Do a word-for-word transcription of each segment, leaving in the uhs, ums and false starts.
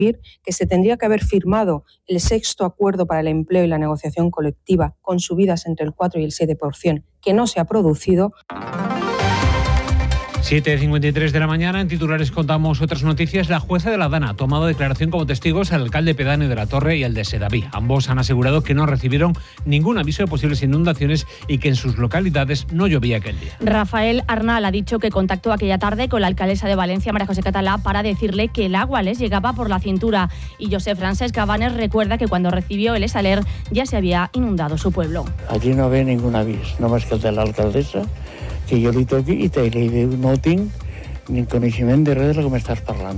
que se tendría que haber firmado el sexto acuerdo para el empleo y la negociación colectiva con subidas entre el cuatro y el siete por ciento, que no se ha producido. siete cincuenta y tres de la mañana, en titulares contamos otras noticias. La jueza de la Dana ha tomado declaración como testigos al alcalde pedáneo de la Torre y al de Sedaví. Ambos han asegurado que no recibieron ningún aviso de posibles inundaciones y que en sus localidades no llovía aquel día. Rafael Arnal ha dicho que contactó aquella tarde con la alcaldesa de Valencia, María José Catalá, para decirle que el agua les llegaba por la cintura. Y José Francesc Cabanes recuerda que cuando recibió el Esaler ya se había inundado su pueblo. Allí no ve ningún aviso, nomás que el de la alcaldesa, que jo li toqui i te li diu no tinc ni coneixement de res del que m'estàs parlant.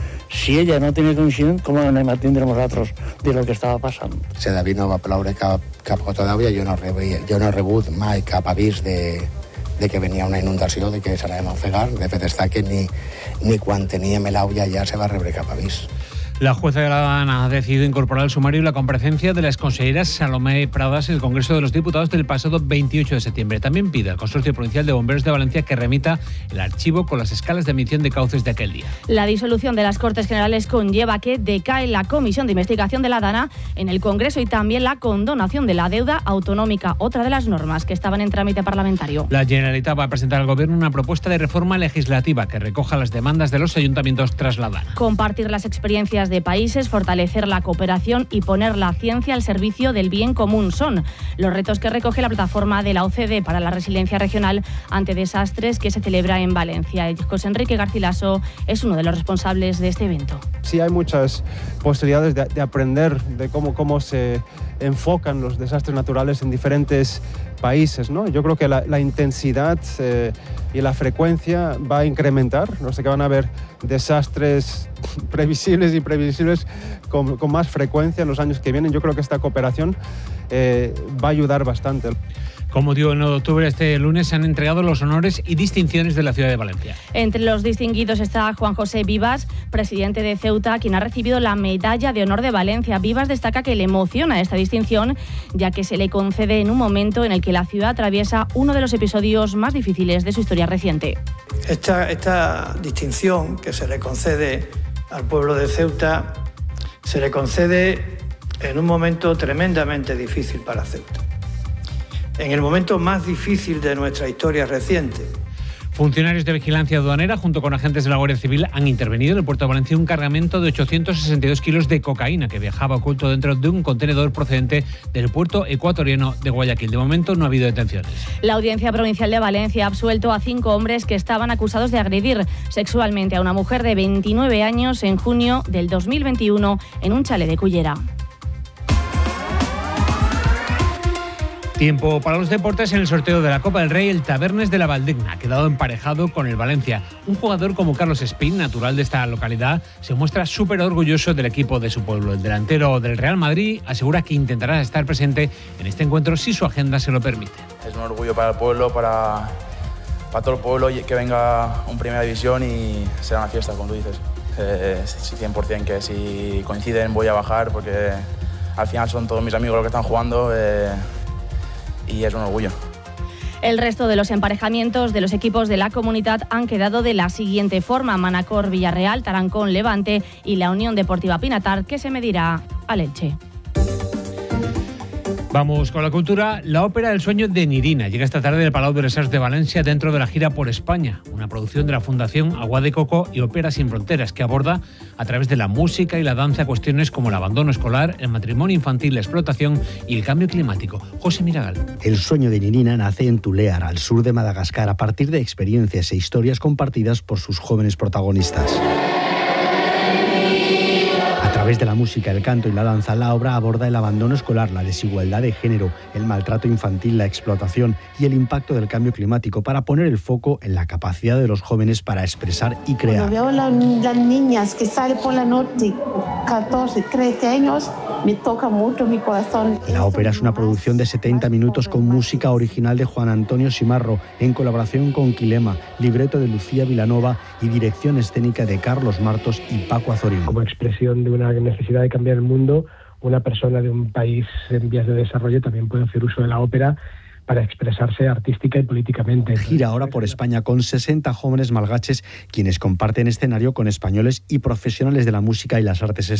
Si ella no tiene coneixement, com anem a tindre nosaltres de lo que estava passant? Sedaví no va ploure cap, cap gota d'aigua, jo no, rebia, jo no he rebut mai cap avís de, de que venia una inundació, de que s'anàvem a ofegar. De fet, està que ni, ni quan teníem l'aigua ja se va rebre cap avís. La jueza de la Dana ha decidido incorporar al sumario la comparecencia de la exconsellera Salomé Pradas en el Congreso de los Diputados del pasado veintiocho de septiembre. También pide al Consorcio Provincial de Bomberos de Valencia que remita el archivo con las escalas de emisión de cauces de aquel día. La disolución de las Cortes Generales conlleva que decae la Comisión de Investigación de la Dana en el Congreso y también la condonación de la deuda autonómica, otra de las normas que estaban en trámite parlamentario. La Generalitat va a presentar al Gobierno una propuesta de reforma legislativa que recoja las demandas de los ayuntamientos tras la Dana. Compartir las experiencias de países, fortalecer la cooperación y poner la ciencia al servicio del bien común son los retos que recoge la plataforma de la O C D E para la resiliencia regional ante desastres que se celebra en Valencia. José Enrique Garcilaso es uno de los responsables de este evento. Sí, hay muchas posibilidades de, de aprender de cómo, cómo se enfocan los desastres naturales en diferentes países, ¿no? Yo creo que la, la intensidad eh, y la frecuencia va a incrementar, no sé, que van a haber desastres previsibles e imprevisibles con, con más frecuencia en los años que vienen. Yo creo que esta cooperación eh, va a ayudar bastante. Con motivo del nueve de octubre, este lunes se han entregado los honores y distinciones de la ciudad de Valencia. Entre los distinguidos está Juan José Vivas, presidente de Ceuta, quien ha recibido la Medalla de Honor de Valencia. Vivas destaca que le emociona esta distinción, ya que se le concede en un momento en el que la ciudad atraviesa uno de los episodios más difíciles de su historia reciente. Esta, esta distinción que se le concede al pueblo de Ceuta, se le concede en un momento tremendamente difícil para Ceuta. En el momento más difícil de nuestra historia reciente. Funcionarios de vigilancia aduanera junto con agentes de la Guardia Civil han intervenido en el puerto de Valencia un cargamento de ochocientos sesenta y dos kilos de cocaína que viajaba oculto dentro de un contenedor procedente del puerto ecuatoriano de Guayaquil. De momento no ha habido detenciones. La Audiencia Provincial de Valencia ha absuelto a cinco hombres que estaban acusados de agredir sexualmente a una mujer de veintinueve años en junio del dos mil veintiuno en un chalet de Cullera. Tiempo para los deportes. En el sorteo de la Copa del Rey, el Tabernes de la Valdigna ha quedado emparejado con el Valencia. Un jugador como Carlos Espín, natural de esta localidad, se muestra súper orgulloso del equipo de su pueblo. El delantero del Real Madrid asegura que intentará estar presente en este encuentro si su agenda se lo permite. Es un orgullo para el pueblo, para, para todo el pueblo que venga un Primera División y será una fiesta, como tú dices. Eh, cien por ciento que si coinciden voy a bajar porque al final son todos mis amigos los que están jugando. Eh, Y es un orgullo. El resto de los emparejamientos de los equipos de la Comunitat han quedado de la siguiente forma: Manacor, Villarreal, Tarancón, Levante y la Unión Deportiva Pinatar, que se medirá al Elche. Vamos con la cultura. La ópera El sueño de Nirina llega esta tarde del Palau de les Arts de Valencia dentro de la gira por España, una producción de la Fundación Agua de Coco y Ópera Sin Fronteras que aborda a través de la música y la danza cuestiones como el abandono escolar, el matrimonio infantil, la explotación y el cambio climático. José Miragal. El sueño de Nirina nace en Tulear, al sur de Madagascar, a partir de experiencias e historias compartidas por sus jóvenes protagonistas. A través de la música, el canto y la danza, la obra aborda el abandono escolar, la desigualdad de género, el maltrato infantil, la explotación y el impacto del cambio climático para poner el foco en la capacidad de los jóvenes para expresar y crear. Cuando veo las la niñas que salen por la noche, catorce, trece años, me toca mucho mi corazón. La ópera es una producción de setenta minutos con música original de Juan Antonio Simarro, en colaboración con Quilema, libreto de Lucía Vilanova y dirección escénica de Carlos Martos y Paco Azorín. Como expresión de una necesidad de cambiar el mundo, una persona de un país en vías de desarrollo también puede hacer uso de la ópera para expresarse artística y políticamente. Gira ahora por España con sesenta jóvenes malgaches, quienes comparten escenario con españoles y profesionales de la música y las artes